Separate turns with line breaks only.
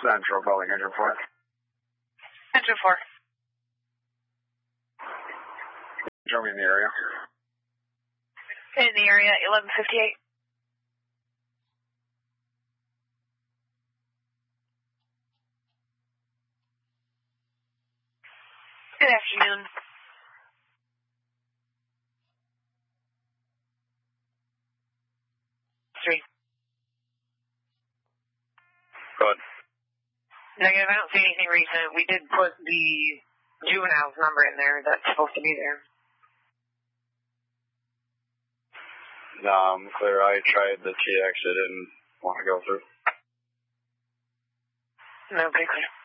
Central, calling engine 4.
Engine 4.
Show me in the area.
In the area, 1158. Good afternoon. Three.
Good.
Negative, I don't see anything recent. We did put the juvenile's number in there that's supposed to be there.
No, I'm clear. I tried the TX. It didn't want to go through.
No, pretty clear.